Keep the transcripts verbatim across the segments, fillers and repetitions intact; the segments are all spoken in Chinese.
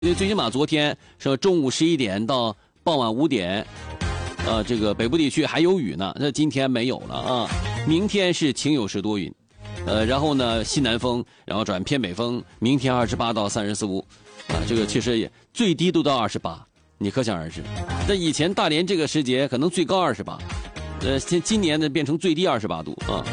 因为最起码昨天是中午十一点到傍晚五点，呃，这个北部地区还有雨呢，那今天没有了啊。明天是晴有时多云，呃，然后呢西南风，然后转偏北风，明天二十八到三十四五，啊，这个确实也最低都到二十八，你可想而知。但以前大连这个时节可能最高二十八，呃，今今年呢变成最低二十八度啊。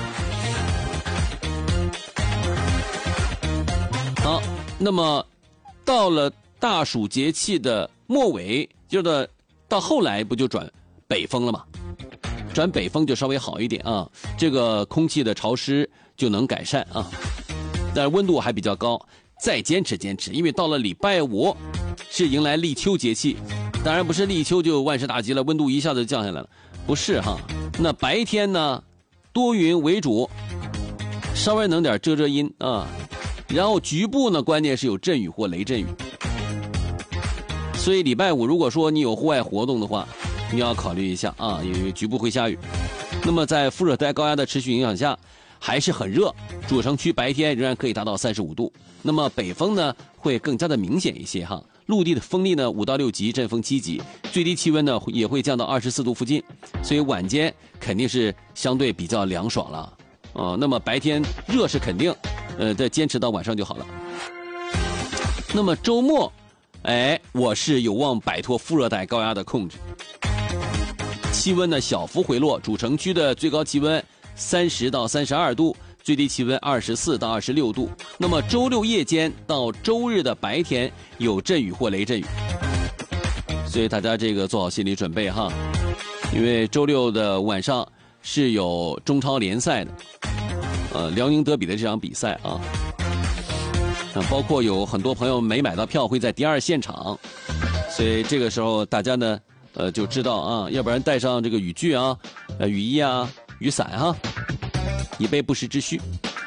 好，那么到了大暑节气的末尾，就是到后来不就转北风了吗？转北风就稍微好一点啊，这个空气的潮湿就能改善啊，但是温度还比较高，再坚持坚持，因为到了礼拜五是迎来立秋节气，当然不是立秋就万事大吉了，温度一下子就降下来了，不是哈。那白天呢，多云为主，稍微能点遮遮阴啊，然后局部呢，关键是有阵雨或雷阵雨。所以礼拜五如果说你有户外活动的话，你要考虑一下啊，因为局部会下雨。那么在副热带高压的持续影响下，还是很热，主城区白天仍然可以达到三十五度。那么北风呢会更加的明显一些哈，陆地的风力呢五到六级，阵风七级，最低气温呢也会降到二十四度附近，所以晚间肯定是相对比较凉爽了啊、呃。那么白天热是肯定，呃，再坚持到晚上就好了。那么周末。哎，我是有望摆脱副热带高压的控制，气温呢小幅回落，主城区的最高气温三十到三十二度，最低气温二十四到二十六度。那么周六夜间到周日的白天有阵雨或雷阵雨，所以大家这个做好心理准备哈，因为周六的晚上是有中超联赛的，呃，辽宁德比的这场比赛啊。包括有很多朋友没买到票会在第二现场，所以这个时候大家呢，呃，就知道啊，要不然带上这个雨具啊、呃雨衣啊、雨伞哈、啊，以备不时之需。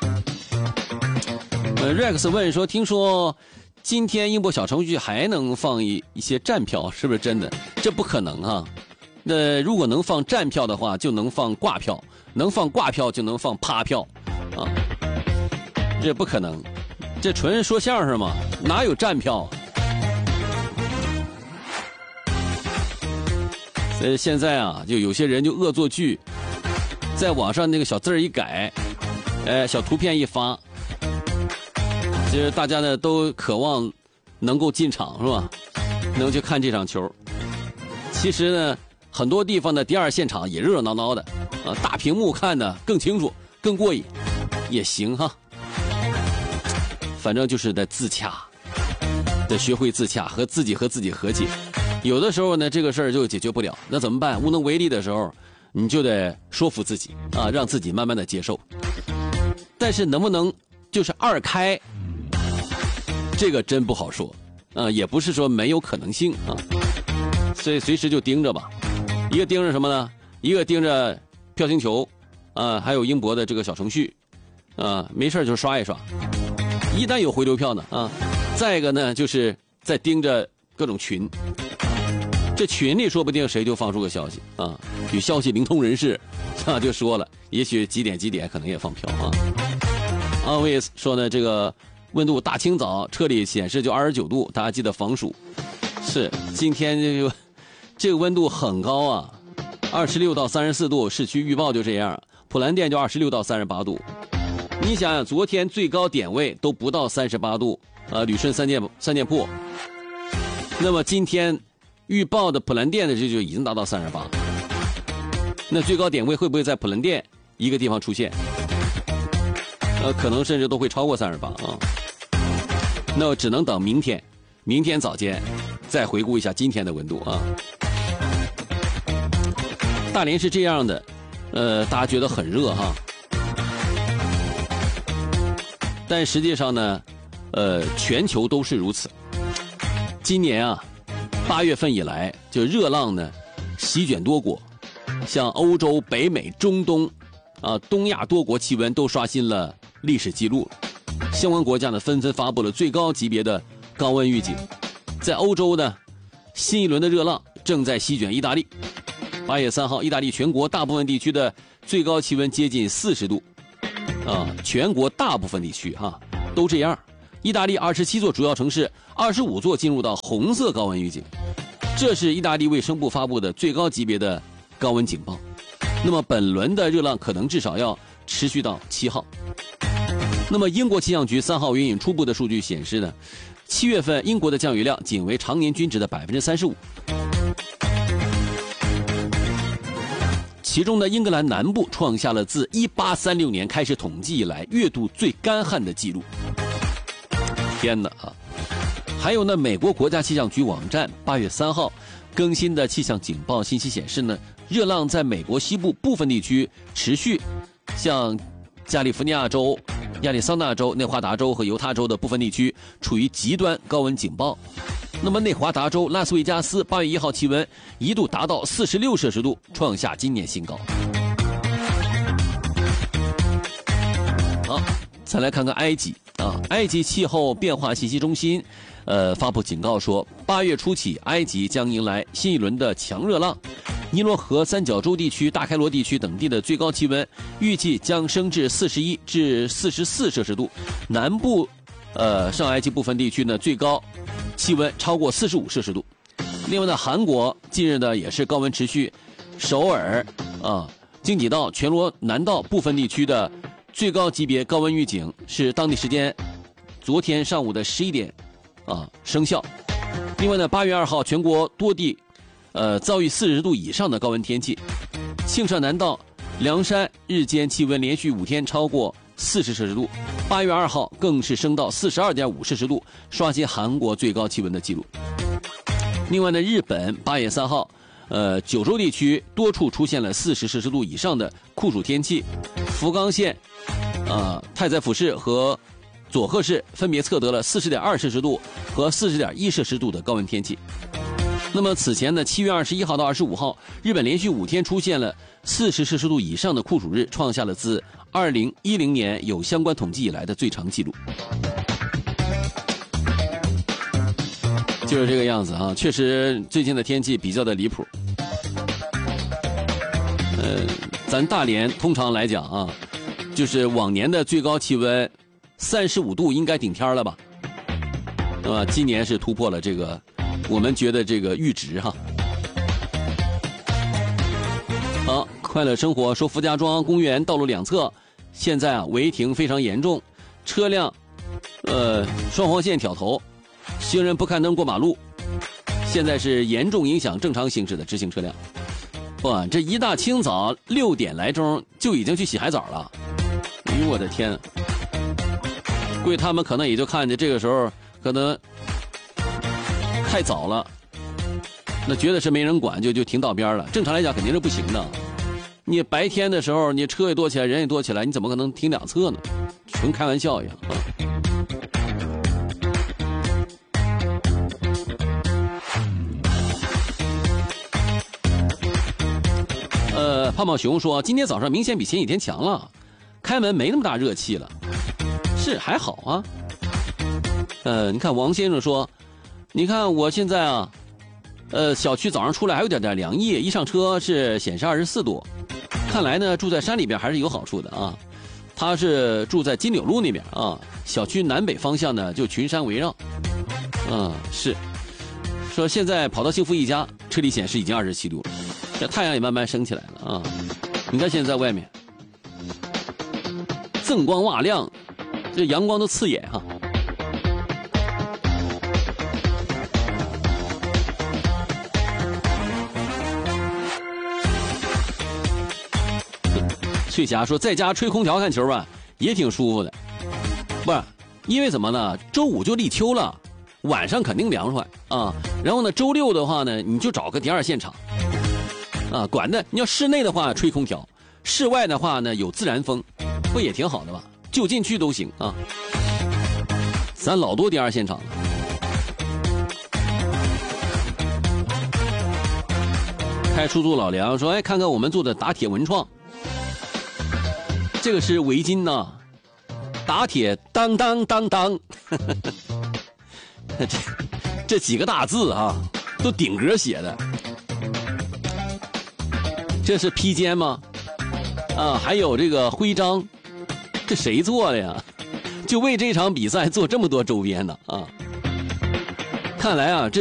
呃 ，Rex 问说，听说今天英博小程序还能放一一些站票，是不是真的？这不可能啊！那如果能放站票的话，就能放挂票，能放挂票就能放趴票，啊，这不可能。这纯说相声嘛，哪有站票？所以现在啊，就有些人就恶作剧，在网上那个小字一改，哎，小图片一发，其实大家呢都渴望能够进场是吧？能去看这场球。其实呢，很多地方的第二现场也热热闹闹的，啊，大屏幕看的更清楚、更过瘾，也行哈。反正就是得自洽，得学会自洽，和自己和自己和解。有的时候呢，这个事儿就解决不了，那怎么办？无能为力的时候，你就得说服自己啊，让自己慢慢的接受。但是能不能就是二开，这个真不好说啊，也不是说没有可能性啊。所以随时就盯着吧，一个盯着什么呢？一个盯着票星球，啊，还有英博的这个小程序，啊，没事就刷一刷。一旦有回流票呢啊，再一个呢就是在盯着各种群，这群里说不定谁就放出个消息啊，有消息灵通人士啊就说了，也许几点几点可能也放票啊。阿威斯说呢，这个温度大清早车里显示就二十九度，大家记得防暑。是，今天这个这个温度很高啊，二十六到三十四度，市区预报就这样，普兰店就二十六到三十八度。你想想，昨天最高点位都不到三十八度，呃，旅顺三店三店铺。那么今天预报的普兰店的这就已经达到三十八，那最高点位会不会在普兰店一个地方出现？呃，可能甚至都会超过三十八啊。那我只能等明天，明天早间再回顾一下今天的温度啊。大连是这样的，呃，大家觉得很热哈。但实际上呢，呃，全球都是如此。今年啊，八月份以来，就热浪呢席卷多国，像欧洲、北美、中东，啊，东亚多国气温都刷新了历史记录。相关国家呢纷纷发布了最高级别的高温预警。在欧洲呢，新一轮的热浪正在席卷意大利。八月三号，意大利全国大部分地区的最高气温接近四十度。啊，全国大部分地区哈、啊、都这样， 意大利二十七座主要城市，二十五座进入到红色高温预警。这是意大利卫生部发布的最高级别的高温警报。那么本轮的热浪可能至少要持续到七号。那么英国气象局三号援引初步的数据显示呢，七月份英国的降雨量仅为常年均值的百分之三十五。其中呢，英格兰南部创下了自一八三六年开始统计以来月度最干旱的记录。天哪啊！还有呢，美国国家气象局网站八月三号更新的气象警报信息显示呢，热浪在美国西部部分地区持续，像加利福尼亚州、亚利桑那州、内华达州和犹他州的部分地区处于极端高温警报。那么内华达州拉斯维加斯八月一号气温一度达到四十六摄氏度，创下今年新高。好，再来看看埃及啊，埃及气候变化信息中心，呃，发布警告说，八月初起，埃及将迎来新一轮的强热浪。尼罗河三角洲地区、大开罗地区等地的最高气温预计将升至四十一至四十四摄氏度，南部，呃，上埃及部分地区呢最高气温超过四十五摄氏度。另外呢，韩国近日呢也是高温持续，首尔啊、京畿道、全罗南道部分地区的最高级别高温预警是当地时间昨天上午的十一点啊生效。另外呢，八月二号全国多地呃遭遇四十度以上的高温天气，庆尚南道、凉山日间气温连续五天超过四十摄氏度，八月二号更是升到四十二点五摄氏度，刷新韩国最高气温的记录。另外呢，日本八月三号，呃，九州地区多处出现了四十摄氏度以上的酷暑天气，福冈县、啊、呃、太宰府市和佐贺市分别测得了四十点二摄氏度和四十点一摄氏度的高温天气。那么此前呢，七月二十一号到二十五号，日本连续五天出现了四十摄氏度以上的酷暑日，创下了自二零一零年有相关统计以来的最长记录。就是这个样子啊，确实最近的天气比较的离谱。呃，咱大连通常来讲啊，就是往年的最高气温三十五度应该顶天了吧？那么今年是突破了这个我们觉得这个阈值哈。好，快乐生活说，傅家庄公园道路两侧现在啊违停非常严重，车辆呃双黄线挑头，行人不看灯过马路，现在是严重影响正常行驶的直行车辆。哇，这一大清早六点来钟就已经去洗海澡了，哎呦我的天！估计他们可能也就看见这个时候可能太早了，那觉得是没人管，就就停道边了。正常来讲肯定是不行的。你白天的时候，你车也多起来，人也多起来，你怎么可能停两侧呢？纯开玩笑一样啊。呃，胖胖熊说，今天早上明显比前几天强了，开门没那么大热气了，是还好啊。呃，你看王先生说，你看我现在啊，呃，小区早上出来还有点点凉意，一上车是显示二十四度，看来呢住在山里边还是有好处的啊。他是住在金柳路那边啊，小区南北方向呢就群山围绕。嗯，是说现在跑到幸福一家，车里显示已经二十七度了，这太阳也慢慢升起来了啊。你看现在外面锃光瓦亮，这阳光都刺眼哈。翠霞说，在家吹空调看球吧，也挺舒服的。不是，因为怎么呢？周五就立秋了，晚上肯定凉快啊。然后呢，周六的话呢，你就找个第二现场啊，管的。你要室内的话吹空调，室外的话呢有自然风，不也挺好的吗？就近区都行啊。咱老多第二现场了。开出租老梁说，哎，看看我们做的打铁文创。这个是围巾呐、啊，打铁当当当当，这这几个大字啊，都顶格写的。这是披肩吗？啊，还有这个徽章，这谁做的呀？ 就为这场比赛做这么多周边呢啊！看来啊，这。